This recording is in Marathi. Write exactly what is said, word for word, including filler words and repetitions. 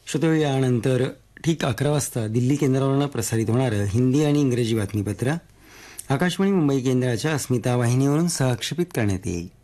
श्रोते, यानंतर ठीक अकरा वाजता दिल्ली केंद्रावरून प्रसारित होणारं हिंदी आणि इंग्रजी बातमीपत्र आकाशवाणी मुंबई केंद्राच्या अस्मिता वाहिनीवरून सहक्षेपित करण्यात येईल.